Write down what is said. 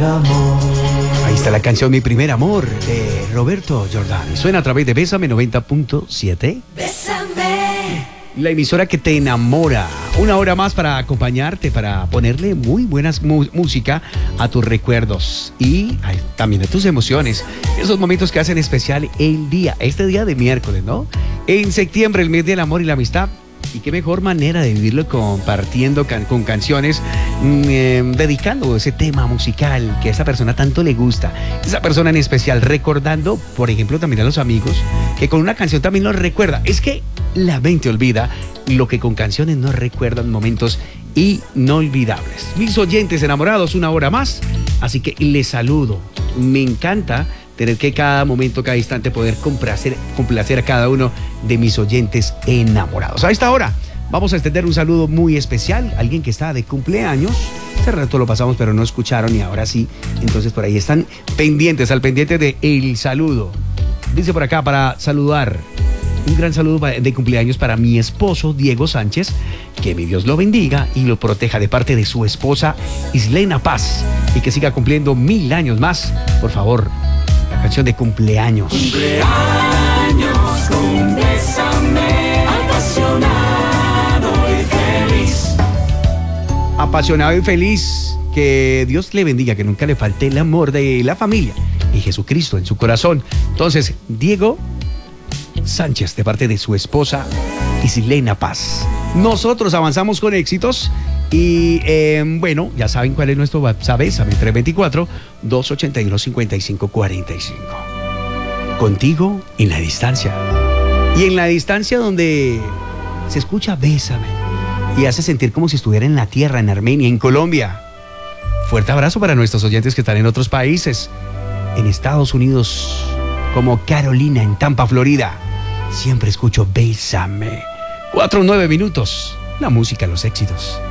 amor. Ahí está la canción Mi Primer Amor de Roberto Giordani. Suena a través de Bésame 90.7. Bésame. La emisora que te enamora. Una hora más para acompañarte, para ponerle muy buenas música a tus recuerdos y también a tus emociones. Esos momentos que hacen especial el día, este día de miércoles, ¿no? En septiembre, el mes del amor y la amistad. Y qué mejor manera de vivirlo compartiendo con canciones, dedicando ese tema musical que a esa persona tanto le gusta. Esa persona en especial, recordando, por ejemplo, también a los amigos, que con una canción también los recuerda. Es que la mente olvida lo que con canciones nos recuerdan momentos inolvidables. Mis oyentes enamorados, una hora más, así que les saludo. Me encanta tener que cada momento, cada instante poder complacer a cada uno de mis oyentes enamorados. A esta hora vamos a extender un saludo muy especial a alguien que está de cumpleaños. Hace rato lo pasamos pero no escucharon y ahora sí. Entonces por ahí están pendientes, al pendiente de el saludo. Dice por acá para saludar. Un gran saludo de cumpleaños para mi esposo Diego Sánchez. Que mi Dios lo bendiga y lo proteja de parte de su esposa Islena Paz. Y que siga cumpliendo 1000 años más. Por favor, la canción de cumpleaños. Cumpleaños con Bésame, apasionado y feliz. Apasionado y feliz. Que Dios le bendiga, que nunca le falte el amor de la familia y Jesucristo en su corazón. Entonces, Diego Sánchez, de parte de su esposa Islena Paz. Nosotros avanzamos con éxitos y bueno, ya saben cuál es nuestro WhatsApp, Bésame 324-281-5545. Contigo en la distancia. Y en la distancia donde se escucha Bésame y hace sentir como si estuviera en la tierra, en Armenia, en Colombia. Fuerte abrazo para nuestros oyentes que están en otros países, en Estados Unidos, como Carolina, en Tampa, Florida. Siempre escucho Bésame. 4 o 9 minutos. La música, los éxitos.